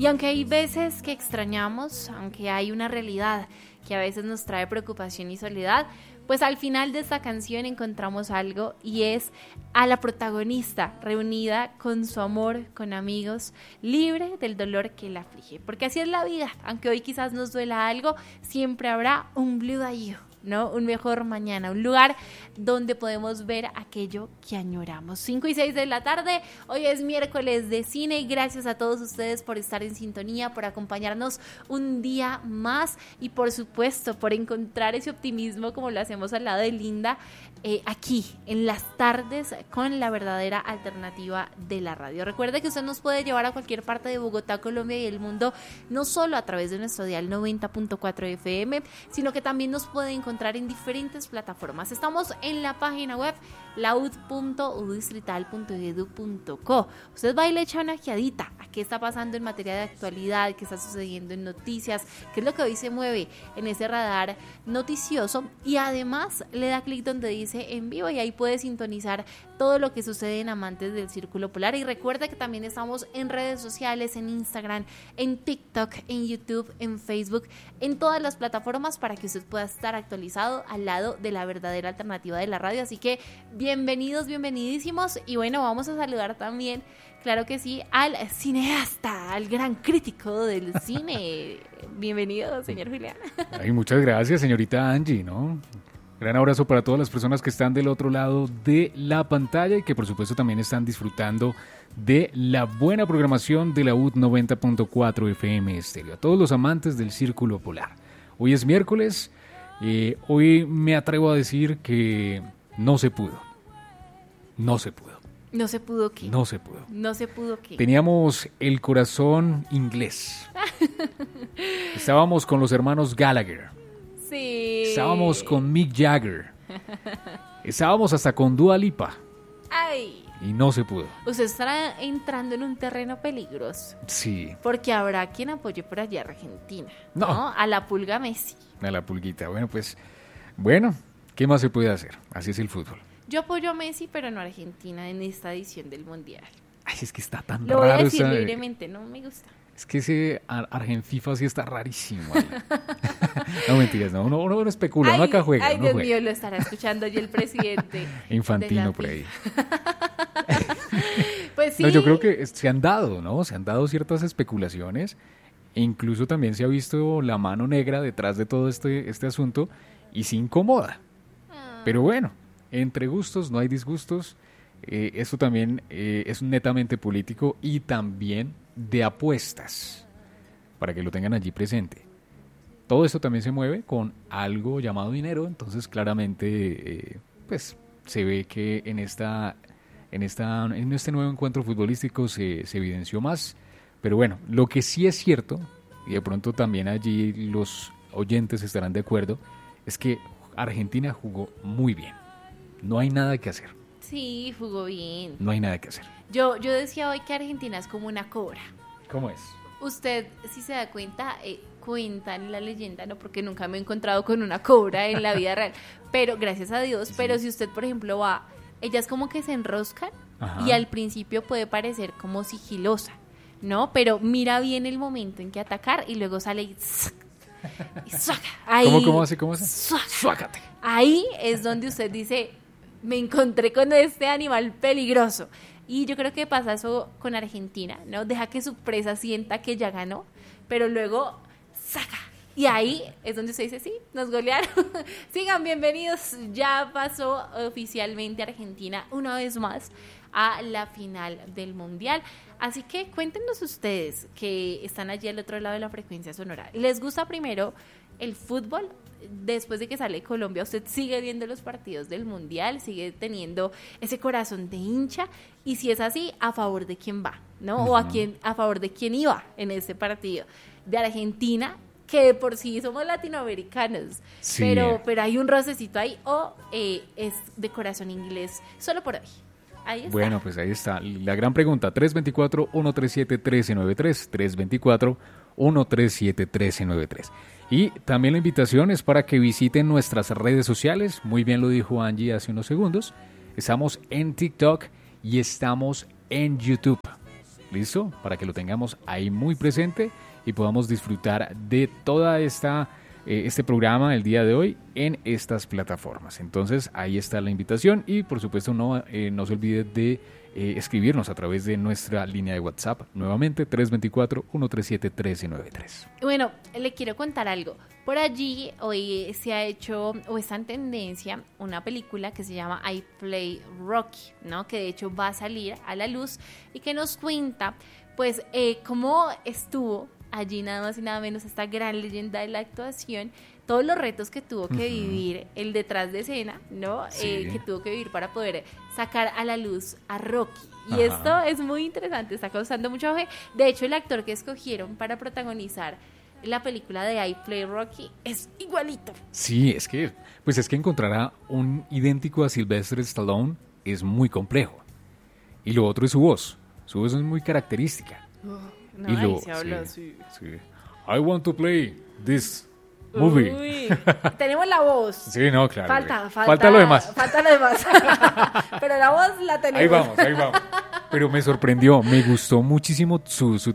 Y aunque hay veces que extrañamos, aunque hay una realidad que a veces nos trae preocupación y soledad, pues al final de esta canción encontramos algo y es a la protagonista reunida con su amor, con amigos, libre del dolor que la aflige. Porque así es la vida, aunque hoy quizás nos duela algo, siempre habrá un blue day, ¿no? Un mejor mañana, un lugar donde podemos ver aquello que añoramos. 5:06 de la tarde, hoy es miércoles de cine. Gracias a todos ustedes por estar en sintonía, por acompañarnos un día más y por supuesto por encontrar ese optimismo como lo hacemos al lado de Linda, aquí en las tardes con la verdadera alternativa de la radio. Recuerde que usted nos puede llevar a cualquier parte de Bogotá, Colombia y el mundo, no solo a través de nuestro dial 90.4 FM, sino que también nos puede encontrar en diferentes plataformas. Estamos en la página web laud.udistrital.edu.co. Usted va y le echa una ojeadita a qué está pasando en materia de actualidad, qué está sucediendo en noticias, qué es lo que hoy se mueve en ese radar noticioso, y además le da clic donde dice en vivo y ahí puede sintonizar todo lo que sucede en Amantes del Círculo Polar. Y recuerda que también estamos en redes sociales, en Instagram, en TikTok, en YouTube, en Facebook, en todas las plataformas para que usted pueda estar actualizado al lado de la verdadera alternativa de la radio. Así que bienvenidos, bienvenidísimos. Y bueno, vamos a saludar también, claro que sí, al cineasta, al gran crítico del cine. Bienvenido, señor Julián. Ay, muchas gracias, señorita Angie, ¿no? Gran abrazo para todas las personas que están del otro lado de la pantalla y que por supuesto también están disfrutando de la buena programación de la UD 90.4 FM Estéreo. A todos los amantes del Círculo Polar. Hoy es miércoles, hoy me atrevo a decir que no se pudo. No se pudo. ¿No se pudo qué? No se pudo. ¿No se pudo qué? Teníamos el corazón inglés. Estábamos con los hermanos Gallagher. Sí. Estábamos con Mick Jagger. Estábamos hasta con Dua Lipa. Ay. Y no se pudo. Usted estará entrando en un terreno peligroso. Sí. Porque habrá quien apoye por allá a Argentina. No. ¿No? A la pulga Messi. A la pulguita. Bueno, pues, ¿qué más se puede hacer? Así es el fútbol. Yo apoyo a Messi, pero no a Argentina en esta edición del Mundial. Ay, es que está tan Lo raro. voy a decir esa... libremente, no me gusta. Es que ese Argenfifa sí está rarísimo. No, mentiras, no, uno especula, uno acá juega. Ay, uno Dios juega. mío, lo estará escuchando ya el presidente. Infantino por ahí. Pues sí. No, yo creo que se han dado, ¿no? Se han dado ciertas especulaciones. E incluso también se ha visto la mano negra detrás de todo este asunto y se incomoda. Pero bueno, entre gustos no hay disgustos. Esto también es netamente político y también de apuestas, para que lo tengan allí presente. Todo esto también se mueve con algo llamado dinero, entonces claramente pues se ve que en este nuevo encuentro futbolístico se evidenció más. Pero bueno, lo que sí es cierto, y de pronto también allí los oyentes estarán de acuerdo, es que Argentina jugó muy bien. No hay nada que hacer. Sí, jugó bien. No hay nada que hacer. Yo decía hoy que Argentina es como una cobra. ¿Cómo es? Usted, si se da cuenta, cuentan la leyenda, no, porque nunca me he encontrado con una cobra en la vida real, pero gracias a Dios. Sí. Pero si usted, por ejemplo, va, ellas como que se enroscan. Ajá. Y al principio puede parecer como sigilosa, ¿no? Pero mira bien el momento en que atacar y luego sale y suaca. Ahí, ¿Cómo hace? Suácate. Ahí es donde usted dice, me encontré con este animal peligroso. Y yo creo que pasa eso con Argentina, ¿no? Deja que su presa sienta que ya ganó, pero luego saca. Y ahí es donde usted dice, sí, nos golearon. Sigan bienvenidos. Ya pasó oficialmente Argentina una vez más a la final del Mundial. Así que cuéntenos ustedes que están allí al otro lado de la frecuencia sonora. ¿Les gusta primero el fútbol? Después de que sale Colombia, ¿usted sigue viendo los partidos del Mundial? ¿Sigue teniendo ese corazón de hincha? Y si es así, ¿a favor de quién va? ¿No? ¿O a favor de quién iba en ese partido? ¿De Argentina? Que de por sí somos latinoamericanos, sí. pero hay un rocecito ahí, o es de corazón inglés, solo por hoy. Ahí está. Bueno, pues ahí está la gran pregunta, 324-137-1393, 324-137-1393. Y también la invitación es para que visiten nuestras redes sociales, muy bien lo dijo Angie hace unos segundos, estamos en TikTok y estamos en YouTube. ¿listo? Para que lo tengamos ahí muy presente y podamos disfrutar de toda este programa el día de hoy en estas plataformas. Entonces ahí está la invitación y por supuesto no se olvide de escribirnos a través de nuestra línea de WhatsApp, nuevamente 324-137-1393. Bueno, le quiero contar algo. Por allí hoy se ha hecho, o está en tendencia, una película que se llama I Play Rocky, ¿no? Que de hecho va a salir a la luz y que nos cuenta, pues, cómo estuvo allí nada más y nada menos esta gran leyenda de la actuación, todos los retos que tuvo que vivir el detrás de escena, ¿no? Sí. Que tuvo que vivir para poder sacar a la luz a Rocky. Y esto es muy interesante, está causando mucho auge. De hecho, el actor que escogieron para protagonizar la película de I Play Rocky es igualito. Sí, es que encontrar a un idéntico a Sylvester Stallone es muy complejo. Y lo otro es su voz. Su voz es muy característica. No, Y ahí se habla así. sí. I want to play this movie. Uy, tenemos la voz. Sí, no, claro. Falta lo demás. Falta lo demás. Pero la voz la tenemos. Ahí vamos. Pero me sorprendió, me gustó muchísimo su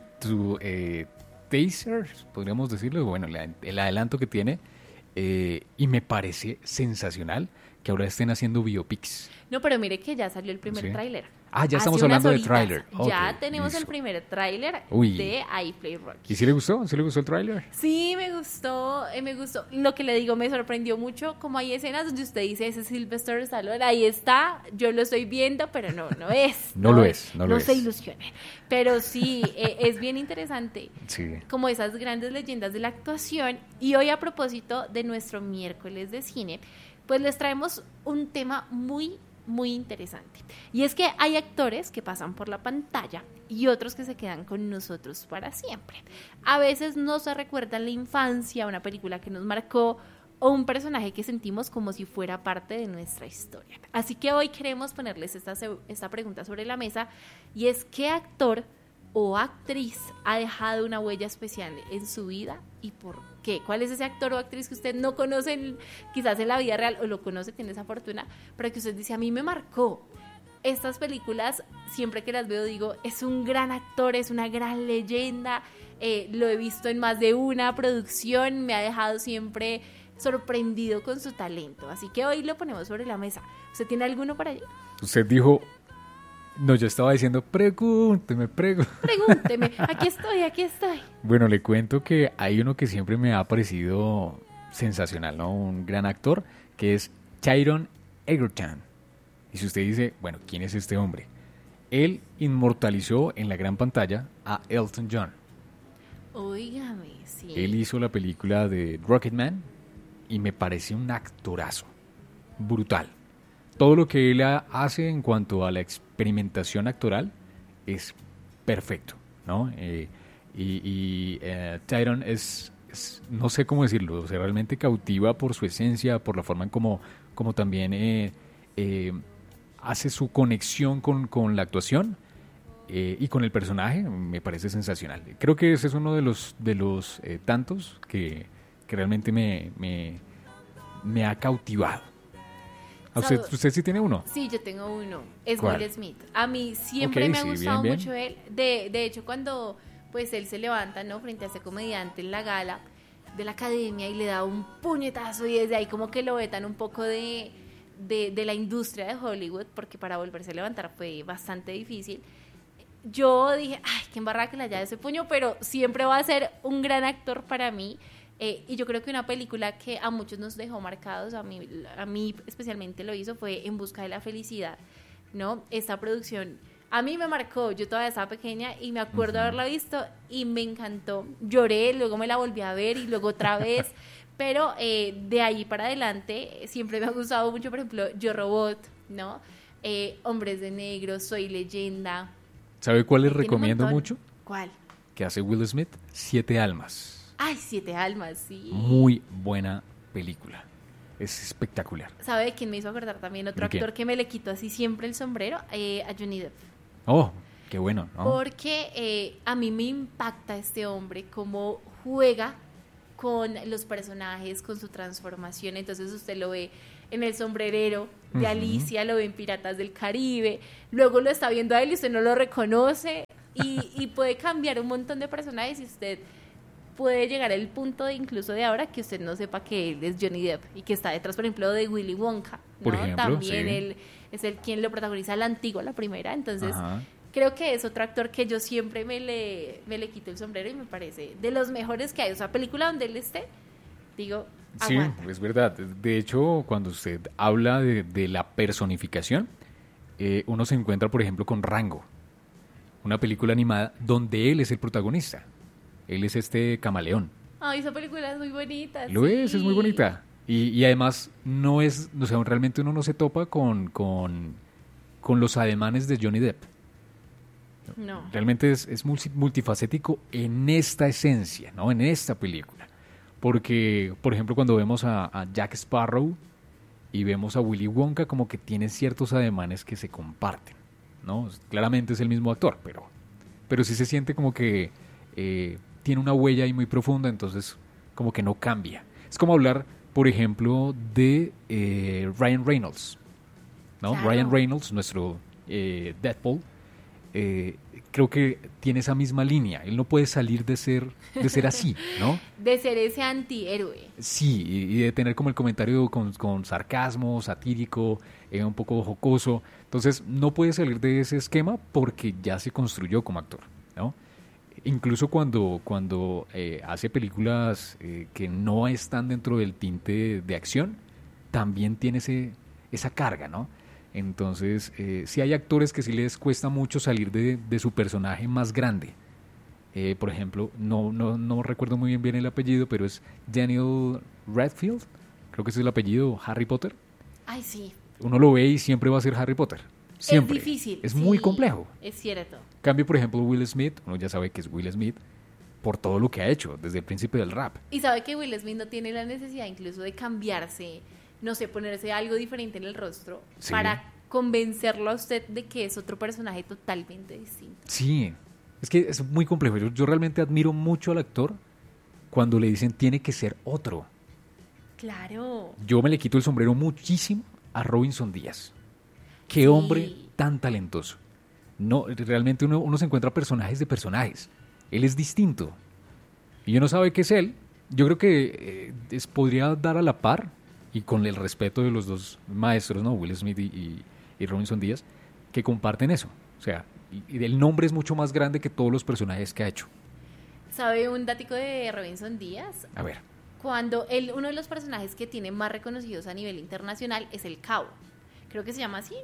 teaser, podríamos decirlo, bueno, el adelanto que tiene, y me parece sensacional que ahora estén haciendo biopics. No, pero mire que ya salió el primer tráiler. Ah, ya estamos Hace unas hablando del horitas. tráiler. Ya Ok, tenemos listo. el primer tráiler Uy. de I Play Rocky. ¿Y si le gustó? ¿Sí le gustó el tráiler? Sí, me gustó. Lo que le digo, me sorprendió mucho. Como hay escenas donde usted dice, ese es Sylvester Stallone, ahí está, yo lo estoy viendo, pero no es. No lo es. No se ilusione. Pero sí, es bien interesante. Sí. Como esas grandes leyendas de la actuación. Y hoy, a propósito de nuestro miércoles de cine, pues les traemos un tema muy interesante. Y es que hay actores que pasan por la pantalla y otros que se quedan con nosotros para siempre. A veces no se recuerda la infancia, una película que nos marcó o un personaje que sentimos como si fuera parte de nuestra historia. Así que hoy queremos ponerles esta pregunta sobre la mesa, y es: ¿qué actor o actriz ha dejado una huella especial en su vida y por qué? ¿Cuál es ese actor o actriz que usted no conoce quizás en la vida real, o lo conoce, tiene esa fortuna, pero que usted dice, a mí me marcó? Estas películas, siempre que las veo digo, es un gran actor, es una gran leyenda, lo he visto en más de una producción, me ha dejado siempre sorprendido con su talento. Así que hoy lo ponemos sobre la mesa. ¿Usted tiene alguno para allá? Usted dijo... No, yo estaba diciendo, pregúnteme. Pregúnteme, aquí estoy. Bueno, le cuento que hay uno que siempre me ha parecido sensacional, ¿no? Un gran actor, que es Taron Egerton. Y si usted dice, bueno, ¿quién es este hombre? Él inmortalizó en la gran pantalla a Elton John. Óigame, sí. Él hizo la película de Rocketman y me parece un actorazo. Brutal. Todo lo que él hace en cuanto a la experimentación actoral es perfecto, ¿no? Taron es, no sé cómo decirlo, o sea, realmente cautiva por su esencia, por la forma en como también hace su conexión con la actuación y con el personaje. Me parece sensacional. Creo que ese es uno de los tantos que realmente me ha cautivado. ¿Usted sí tiene uno? Sí, yo tengo uno. Es ¿Cuál? Will Smith. A mí siempre me ha gustado bien. mucho él. De hecho, cuando pues él se levanta, ¿no?, frente a ese comediante en la gala de la academia y le da un puñetazo, y desde ahí como que lo vetan un poco de la industria de Hollywood, porque para volverse a levantar fue bastante difícil. Yo dije, ay, qué embarrada que le haya ese puño, pero siempre va a ser un gran actor para mí. Y yo creo que una película que a muchos nos dejó marcados, a mí especialmente lo hizo, fue En busca de la felicidad, ¿no? Esta producción a mí me marcó. Yo todavía estaba pequeña y me acuerdo haberla visto y me encantó. Lloré, luego me la volví a ver y luego otra vez. Pero de ahí para adelante siempre me ha gustado mucho, por ejemplo, Yo Robot, ¿no? Hombres de Negro, Soy Leyenda. ¿Sabe cuál les Tiene un recomiendo montón. mucho? ¿Cuál? Que hace Will Smith, Siete Almas. Ay, Siete Almas, sí. Muy buena película. Es espectacular. ¿Sabe de quién me hizo acordar también? Otro ¿De quién? actor que me le quitó así siempre el sombrero, a Johnny Depp. Oh, qué bueno, ¿no? Porque a mí me impacta este hombre, cómo juega con los personajes, con su transformación. Entonces usted lo ve en El sombrerero de Alicia, lo ve en Piratas del Caribe, luego lo está viendo a él y usted no lo reconoce. y puede cambiar un montón de personajes y usted puede llegar al punto de incluso de ahora que usted no sepa que él es Johnny Depp y que está detrás, por ejemplo, de Willy Wonka, ¿no? Por ejemplo, también sí. él es el quien lo protagoniza la antigua, la primera, entonces Ajá. creo que es otro actor que yo siempre me le quito el sombrero y me parece de los mejores que hay. O sea, película donde él esté, digo, Sí, aguanta. es verdad. De hecho, cuando usted habla de la personificación, uno se encuentra, por ejemplo, con Rango, una película animada donde él es el protagonista. Él es este camaleón. Ay, esa película es muy bonita. Lo sí. es muy bonita. Y además no es, o sea, realmente uno no se topa con los ademanes de Johnny Depp. No. Realmente es multifacético en esta esencia, ¿no? En esta película. Porque, por ejemplo, cuando vemos a Jack Sparrow y vemos a Willy Wonka, como que tienen ciertos ademanes que se comparten, ¿no? Claramente es el mismo actor, pero sí se siente como que tiene una huella ahí muy profunda, entonces como que no cambia. Es como hablar, por ejemplo, de Ryan Reynolds, ¿no? Claro. Ryan Reynolds, nuestro Deadpool, creo que tiene esa misma línea. Él no puede salir de ser así, ¿no? De ser ese antihéroe. Sí, y de tener como el comentario con sarcasmo, satírico, un poco jocoso. Entonces, no puede salir de ese esquema porque ya se construyó como actor, ¿no? Incluso cuando hace películas que no están dentro del tinte de acción, también tiene esa carga, ¿no? Entonces, sí hay actores que sí les cuesta mucho salir de su personaje más grande. Por ejemplo, no recuerdo muy bien el apellido, pero es Daniel Radcliffe, creo que ese es el apellido, Harry Potter. Ay, sí. Uno lo ve y siempre va a ser Harry Potter. Siempre. Es difícil. Es sí, muy complejo. Es cierto. Cambio, por ejemplo, Will Smith, uno ya sabe que es Will Smith por todo lo que ha hecho desde el principio del rap. Y sabe que Will Smith no tiene la necesidad incluso de cambiarse, no sé, ponerse algo diferente en el rostro Sí. para convencerlo a usted de que es otro personaje totalmente distinto. Sí, es que es muy complejo. Yo realmente admiro mucho al actor cuando le dicen tiene que ser otro. Claro. Yo me le quito el sombrero muchísimo a Robinson Díaz. Qué Sí. hombre tan talentoso. No, realmente uno se encuentra personajes de personajes. Él es distinto. Y uno sabe que es él. Yo creo que podría dar a la par, y con el respeto de los dos maestros, ¿no? Will Smith y Robinson Díaz, que comparten eso. O sea, y el nombre es mucho más grande que todos los personajes que ha hecho. ¿Sabe un dático de Robinson Díaz? A ver. Cuando uno de los personajes que tiene más reconocidos a nivel internacional es el Cabo. Creo que se llama así.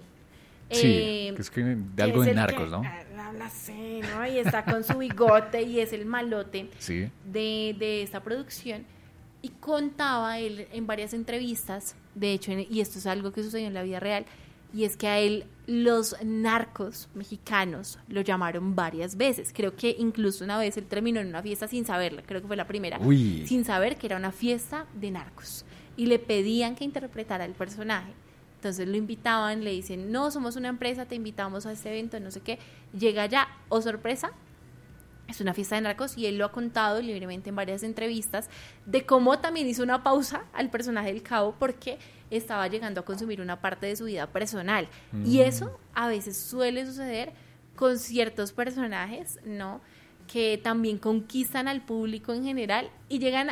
Sí, es que de algo es de el narcos, que ¿no? habla así, ¿no? Y está con su bigote y es el malote Sí. de esta producción. Y contaba él en varias entrevistas, de hecho, y esto es algo que sucedió en la vida real, y es que a él los narcos mexicanos lo llamaron varias veces. Creo que incluso una vez él terminó en una fiesta sin saberla, creo que fue la primera, Uy. sin saber que era una fiesta de narcos. Y le pedían que interpretara el personaje. Entonces lo invitaban, le dicen, no, somos una empresa, te invitamos a este evento, no sé qué. Llega allá, oh sorpresa, es una fiesta de narcos, y él lo ha contado libremente en varias entrevistas de cómo también hizo una pausa al personaje del Cabo porque estaba llegando a consumir una parte de su vida personal. Y eso a veces suele suceder con ciertos personajes, ¿no? Que también conquistan al público en general y llegan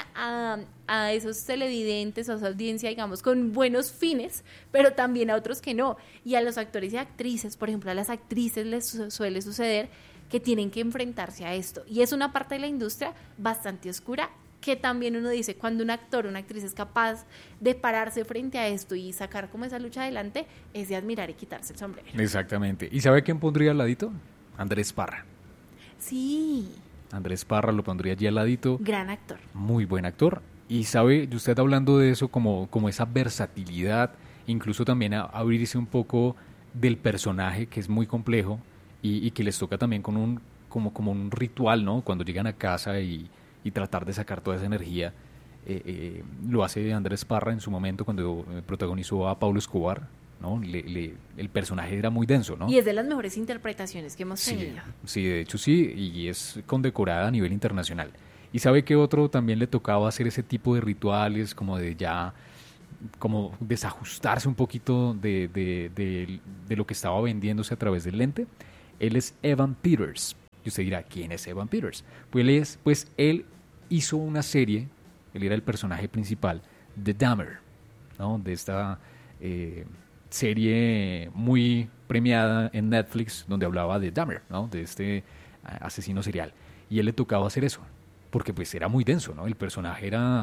a esos televidentes, a esa audiencia, digamos, con buenos fines, pero también a otros que no. Y a los actores y actrices, por ejemplo, a las actrices les suele suceder que tienen que enfrentarse a esto. Y es una parte de la industria bastante oscura que también uno dice, cuando un actor o una actriz es capaz de pararse frente a esto y sacar como esa lucha adelante, es de admirar y quitarse el sombrero. Exactamente. ¿Y sabe quién pondría al ladito? Andrés Parra. Sí, Andrés Parra lo pondría allí al ladito. gran actor. Muy buen actor. Y sabe, usted hablando de eso como esa versatilidad, incluso también abrirse un poco del personaje, que es muy complejo, y que les toca también con como un ritual, ¿no? Cuando llegan a casa y tratar de sacar toda esa energía. Lo hace Andrés Parra en su momento cuando protagonizó a Pablo Escobar, ¿no? El personaje era muy denso, ¿no? Y es de las mejores interpretaciones que hemos Sí, tenido. sí, de hecho sí, y es condecorada a nivel internacional. Y sabe que otro también le tocaba hacer ese tipo de rituales, como de ya, como desajustarse un poquito de lo que estaba vendiéndose a través del lente. Él es Evan Peters. Y usted dirá, ¿quién es Evan Peters? Pues él hizo una serie, él era el personaje principal de Dahmer, ¿no? De esta serie muy premiada en Netflix, donde hablaba de Dahmer, ¿no? De este asesino serial. Y a él le tocaba hacer eso, porque pues era muy denso, ¿no? El personaje era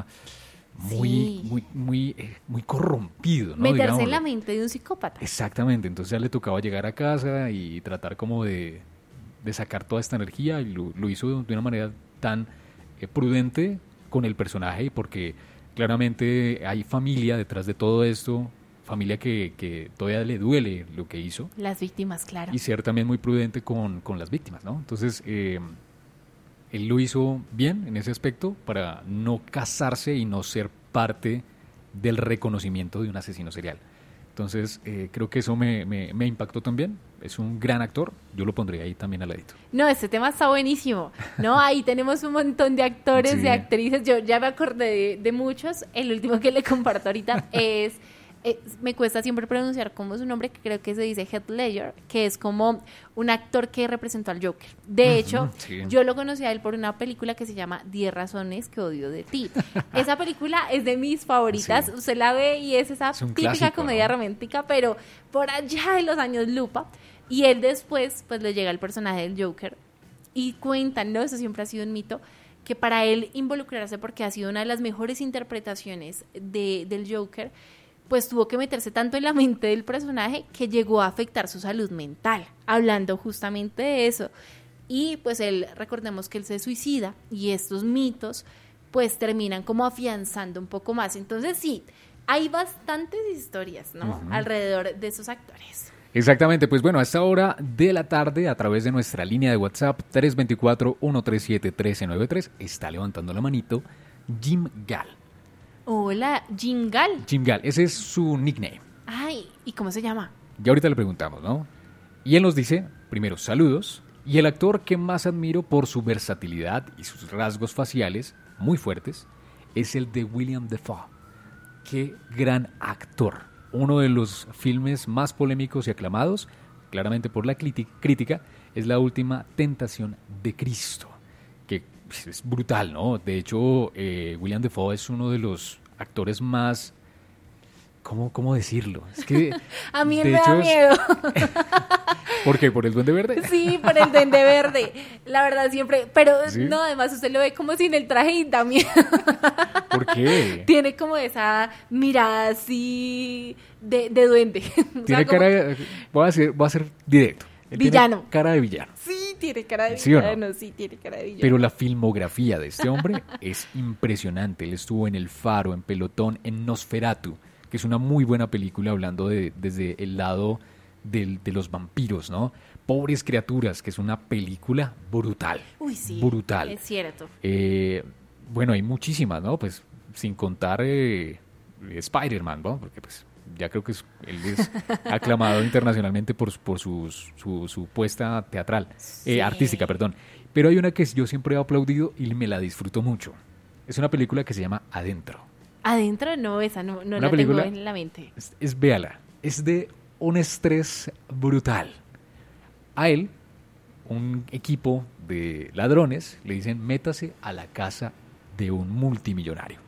muy corrompido, ¿no? Meterse Digámoslo. en la mente de un psicópata. Exactamente, entonces ya le tocaba llegar a casa y tratar como de sacar toda esta energía, y lo hizo de una manera tan prudente con el personaje, y porque claramente hay familia detrás de todo esto, familia que todavía le duele lo que hizo, Las víctimas, claro. y ser también muy prudente con las víctimas, ¿no? Entonces, él lo hizo bien en ese aspecto para no casarse y no ser parte del reconocimiento de un asesino serial. Entonces, creo que eso me impactó también. Es un gran actor. Yo lo pondría ahí también al ladito. No, este tema está buenísimo, ¿no? Ahí tenemos un montón de actores, Sí. de actrices. Yo ya me acordé de muchos. El último que le comparto ahorita me cuesta siempre pronunciar como su nombre, que creo que se dice Heath Ledger, que es como un actor que representó al Joker. De hecho, sí. yo lo conocí a él por una película que se llama 10 razones que odio de ti. Esa película es de mis favoritas. Sí. Usted la ve y es esa Es un típica clásico, comedia ¿no? romántica, pero por allá de los años lupa. Y él después, pues le llega el personaje del Joker y cuentan, ¿no? Eso siempre ha sido un mito, que para él involucrarse, porque ha sido una de las mejores interpretaciones del Joker, pues tuvo que meterse tanto en la mente del personaje que llegó a afectar su salud mental, hablando justamente de eso. Y pues recordemos que él se suicida, y estos mitos pues terminan como afianzando un poco más. Entonces sí, hay bastantes historias, ¿no? Alrededor de esos actores. Exactamente, pues bueno, a esta hora de la tarde, a través de nuestra línea de WhatsApp 324-137-1393, está levantando la manito Jim Gall. Hola, Jingal. Jim Gall, ese es su nickname. Ay, ¿y cómo se llama? Ya ahorita le preguntamos, ¿no? Y él nos dice, primero, saludos, y el actor que más admiro por su versatilidad y sus rasgos faciales muy fuertes es el de William Dafoe. Qué gran actor. Uno de los filmes más polémicos y aclamados, claramente por la crítica, es La Última Tentación de Cristo, que es brutal, ¿no? De hecho, William Dafoe es uno de los actores más... ¿Cómo decirlo? Es que, A mí él de me hecho, da miedo. ¿Por qué? ¿Por el Duende Verde? Sí, por el Duende Verde. La verdad siempre, pero ¿Sí? no, además usted lo ve como sin el traje y da miedo. ¿Por qué? Tiene como esa mirada así de duende. O Tiene sea, como- cara... Voy a ser directo. Él Villano. Tiene cara de villano. Sí, tiene cara de ¿Sí o no? villano, sí, tiene cara de villano. Pero la filmografía de este hombre es impresionante. Él estuvo en El Faro, en Pelotón, en Nosferatu, que es una muy buena película hablando desde el lado de los vampiros, ¿no? Pobres criaturas, que es una película brutal. Uy, sí, brutal. es cierto. Bueno, hay muchísimas, ¿no? Pues sin contar Spider-Man, ¿no? Porque pues ya creo que él es aclamado internacionalmente por su puesta teatral, Sí. artística, perdón. Pero hay una que yo siempre he aplaudido y me la disfruto mucho. Es una película que se llama Adentro. Adentro no, esa no Una la película- tengo en la mente. Véala, es de un estrés brutal. A él, un equipo de ladrones le dicen, métase a la casa de un multimillonario.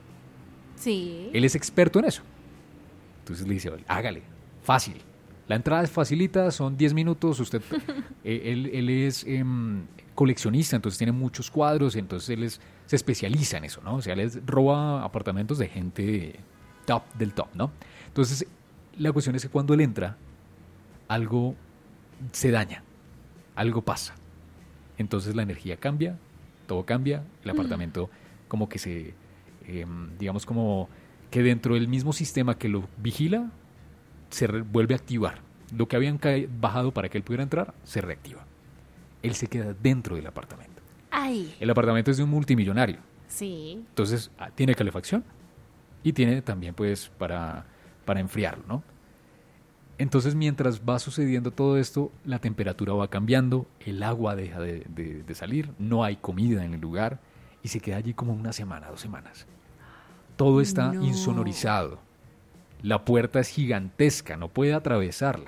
Sí. Él es experto en eso. Entonces le dice, hágale, fácil. La entrada es facilita, son 10 minutos. Usted, él es coleccionista, entonces tiene muchos cuadros, entonces se especializa en eso, ¿no? O sea, él roba apartamentos de gente top del top, ¿no? Entonces, la cuestión es que cuando él entra, algo se daña, algo pasa. Entonces la energía cambia, todo cambia, el apartamento como que digamos como que dentro del mismo sistema que lo vigila, se vuelve a activar. Lo que habían bajado para que él pudiera entrar, se reactiva. Él se queda dentro del apartamento. Ay, El apartamento es de un multimillonario. sí. Entonces, tiene calefacción y tiene también, pues, para enfriarlo, ¿no? Entonces, mientras va sucediendo todo esto, la temperatura va cambiando, el agua deja de salir, no hay comida en el lugar y se queda allí como una semana, 2 semanas. Todo está No. insonorizado. La puerta es gigantesca, no puede atravesarla.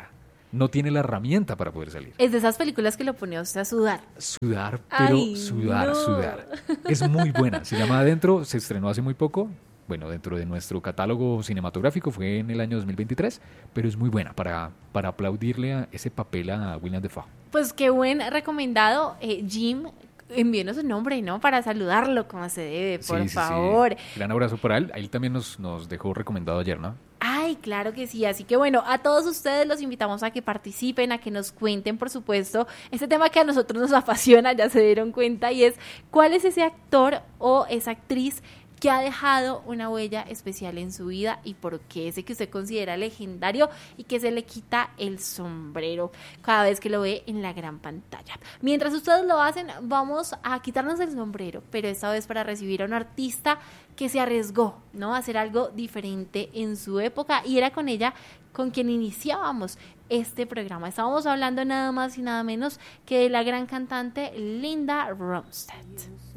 no tiene la herramienta para poder salir. Es de esas películas que lo pone a usted a sudar. Sudar, pero Ay, sudar, no. sudar. Es muy buena. Se llama Adentro, se estrenó hace muy poco. Bueno, dentro de nuestro catálogo cinematográfico fue en el año 2023, pero es muy buena para aplaudirle a ese papel a William Dafoe. Pues qué buen recomendado, Jim. Envíenos su nombre, ¿no? Para saludarlo como se debe, por favor. Sí. Gran abrazo para él. Él también nos dejó recomendado ayer, ¿no? Ay, claro que sí. Así que bueno, a todos ustedes los invitamos a que participen, a que nos cuenten, por supuesto, este tema que a nosotros nos apasiona, ya se dieron cuenta, y es ¿cuál es ese actor o esa actriz que ha dejado una huella especial en su vida y por qué ese que usted considera legendario y que se le quita el sombrero cada vez que lo ve en la gran pantalla? Mientras ustedes lo hacen, vamos a quitarnos el sombrero, pero esta vez para recibir a un artista que se arriesgó, ¿no?, a hacer algo diferente en su época, y era con ella con quien iniciábamos este programa. Estábamos hablando nada más y nada menos que de la gran cantante Linda Ronstadt.